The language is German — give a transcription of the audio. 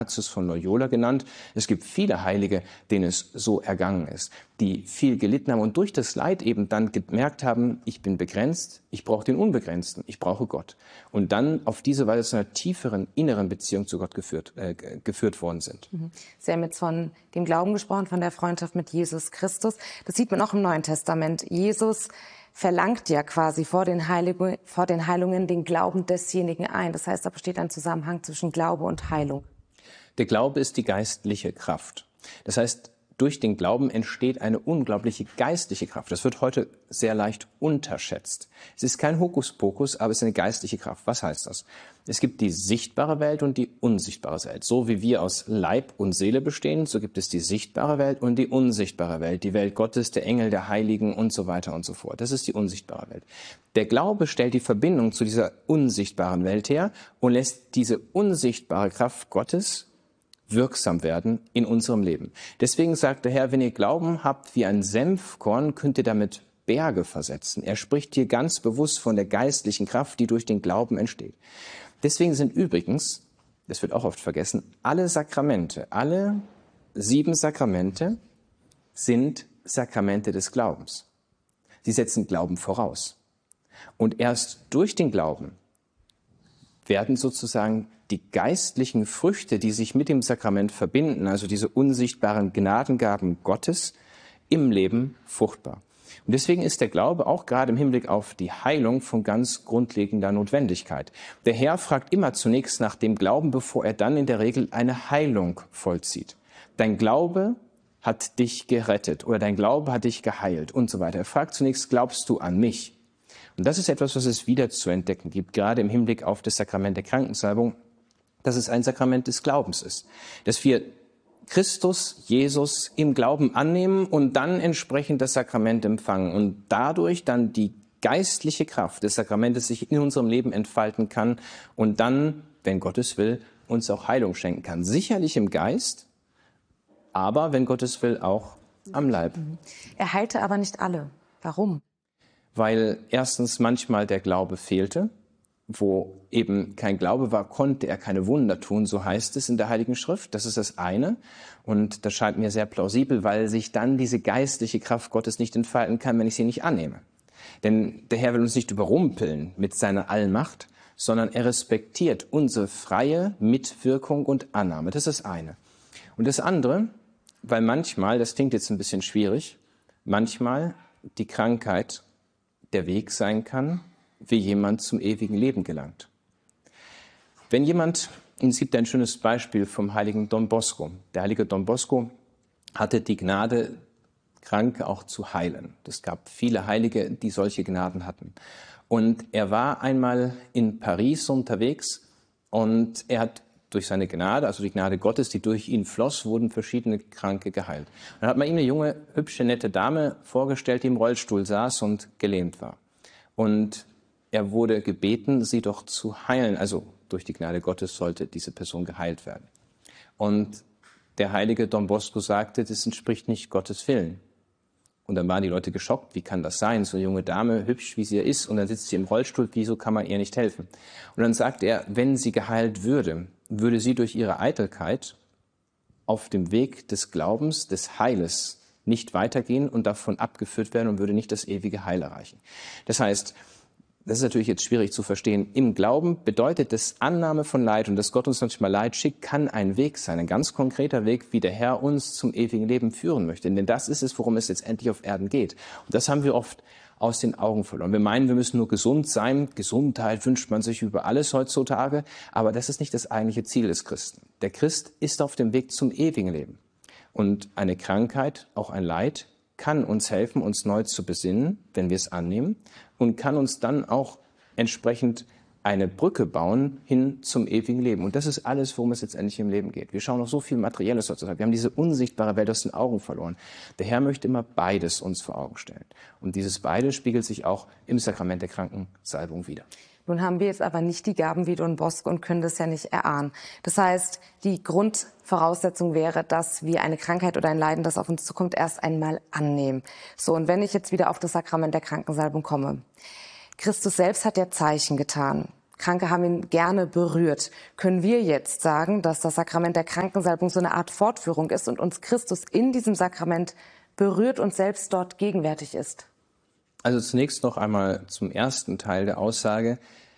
Ignatius von Loyola genannt. Es gibt viele Heilige, denen es so ergangen ist, die viel gelitten haben und durch das Leid eben dann gemerkt haben, ich bin begrenzt, ich brauche den Unbegrenzten, ich brauche Gott. Und dann auf diese Weise zu einer tieferen inneren Beziehung zu Gott geführt worden sind. Sie haben jetzt von dem Glauben gesprochen, von der Freundschaft mit Jesus Christus. Das sieht man auch im Neuen Testament. Jesus verlangt ja quasi vor den Heilungen den Glauben desjenigen ein. Das heißt, da besteht ein Zusammenhang zwischen Glaube und Heilung. Der Glaube ist die geistliche Kraft. Das heißt, durch den Glauben entsteht eine unglaubliche geistliche Kraft. Das wird heute sehr leicht unterschätzt. Es ist kein Hokuspokus, aber es ist eine geistliche Kraft. Was heißt das? Es gibt die sichtbare Welt und die unsichtbare Welt. So wie wir aus Leib und Seele bestehen, so gibt es die sichtbare Welt und die unsichtbare Welt. Die Welt Gottes, der Engel, der Heiligen und so weiter und so fort. Das ist die unsichtbare Welt. Der Glaube stellt die Verbindung zu dieser unsichtbaren Welt her und lässt diese unsichtbare Kraft Gottes wirksam werden in unserem Leben. Deswegen sagt der Herr, wenn ihr Glauben habt wie ein Senfkorn, könnt ihr damit Berge versetzen. Er spricht hier ganz bewusst von der geistlichen Kraft, die durch den Glauben entsteht. Deswegen sind übrigens, das wird auch oft vergessen, alle Sakramente, alle 7 Sakramente sind Sakramente des Glaubens. Sie setzen Glauben voraus. Und erst durch den Glauben werden sozusagen die geistlichen Früchte, die sich mit dem Sakrament verbinden, also diese unsichtbaren Gnadengaben Gottes, im Leben fruchtbar. Und deswegen ist der Glaube auch gerade im Hinblick auf die Heilung von ganz grundlegender Notwendigkeit. Der Herr fragt immer zunächst nach dem Glauben, bevor er dann in der Regel eine Heilung vollzieht. Dein Glaube hat dich gerettet oder dein Glaube hat dich geheilt und so weiter. Er fragt zunächst, glaubst du an mich? Und das ist etwas, was es wieder zu entdecken gibt, gerade im Hinblick auf das Sakrament der Krankensalbung, dass es ein Sakrament des Glaubens ist. Dass wir Christus, Jesus im Glauben annehmen und dann entsprechend das Sakrament empfangen und dadurch dann die geistliche Kraft des Sakramentes sich in unserem Leben entfalten kann und dann, wenn Gott es will, uns auch Heilung schenken kann. Sicherlich im Geist, aber wenn Gott es will, auch am Leib. Er heilte aber nicht alle. Warum? Weil erstens manchmal der Glaube fehlte. Wo eben kein Glaube war, konnte er keine Wunder tun, so heißt es in der Heiligen Schrift. Das ist das eine. Und das scheint mir sehr plausibel, weil sich dann diese geistliche Kraft Gottes nicht entfalten kann, wenn ich sie nicht annehme. Denn der Herr will uns nicht überrumpeln mit seiner Allmacht, sondern er respektiert unsere freie Mitwirkung und Annahme. Das ist das eine. Und das andere, weil manchmal, das klingt jetzt ein bisschen schwierig, manchmal die Krankheit der Weg sein kann, wie jemand zum ewigen Leben gelangt. Wenn jemand, es gibt ein schönes Beispiel vom heiligen Don Bosco. Der heilige Don Bosco hatte die Gnade, Kranke auch zu heilen. Es gab viele Heilige, die solche Gnaden hatten. Und er war einmal in Paris unterwegs und er hat durch seine Gnade, also die Gnade Gottes, die durch ihn floss, wurden verschiedene Kranke geheilt. Dann hat man ihm eine junge, hübsche, nette Dame vorgestellt, die im Rollstuhl saß und gelähmt war. Und er wurde gebeten, sie doch zu heilen. Also durch die Gnade Gottes sollte diese Person geheilt werden. Und der heilige Don Bosco sagte, das entspricht nicht Gottes Willen. Und dann waren die Leute geschockt, wie kann das sein? So eine junge Dame, hübsch wie sie ist, und dann sitzt sie im Rollstuhl, wieso kann man ihr nicht helfen? Und dann sagt er, wenn sie geheilt würde, würde sie durch ihre Eitelkeit auf dem Weg des Glaubens, des Heiles nicht weitergehen und davon abgeführt werden und würde nicht das ewige Heil erreichen. Das heißt, das ist natürlich jetzt schwierig zu verstehen. Im Glauben bedeutet das Annahme von Leid und dass Gott uns manchmal Leid schickt, kann ein Weg sein, ein ganz konkreter Weg, wie der Herr uns zum ewigen Leben führen möchte. Denn das ist es, worum es letztendlich auf Erden geht. Und das haben wir oft aus den Augen verloren. Wir meinen, wir müssen nur gesund sein. Gesundheit wünscht man sich über alles heutzutage. Aber das ist nicht das eigentliche Ziel des Christen. Der Christ ist auf dem Weg zum ewigen Leben. Und eine Krankheit, auch ein Leid, kann uns helfen, uns neu zu besinnen, wenn wir es annehmen, und kann uns dann auch entsprechend eine Brücke bauen hin zum ewigen Leben. Und das ist alles, worum es letztendlich im Leben geht. Wir schauen auf so viel Materielles heutzutage. Wir haben diese unsichtbare Welt aus den Augen verloren. Der Herr möchte immer beides uns vor Augen stellen. Und dieses beides spiegelt sich auch im Sakrament der Krankensalbung wider. Nun haben wir jetzt aber nicht die Gaben wie Don Bosco und können das ja nicht erahnen. Das heißt, die Grundvoraussetzung wäre, dass wir eine Krankheit oder ein Leiden, das auf uns zukommt, erst einmal annehmen. So, und wenn ich jetzt wieder auf das Sakrament der Krankensalbung komme. Christus selbst hat ja Zeichen getan. Kranke haben ihn gerne berührt. Können wir jetzt sagen, dass das Sakrament der Krankensalbung so eine Art Fortführung ist und uns Christus in diesem Sakrament berührt und selbst dort gegenwärtig ist? Also zunächst noch einmal zum ersten Teil der Aussage.